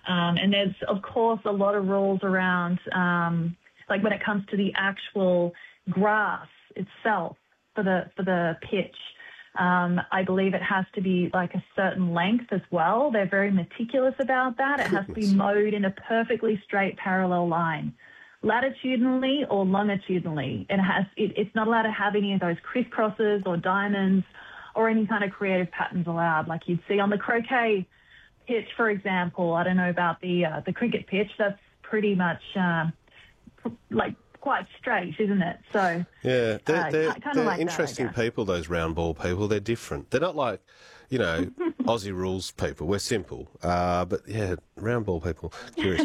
And there's, of course, a lot of rules around, like when it comes to the actual grass itself for the pitch. I believe it has to be like a certain length as well. They're very meticulous about that. It has to be mowed in a perfectly straight parallel line, latitudinally or longitudinally. It's not allowed to have any of those crisscrosses or diamonds or any kind of creative patterns allowed, like you'd see on the croquet pitch, for example. I don't know about the cricket pitch. That's pretty much like quite straight, isn't it? So yeah, they're like interesting people. Those round ball people, they're different. They're not like, Aussie rules people. We're simple, but yeah, round ball people. Curious.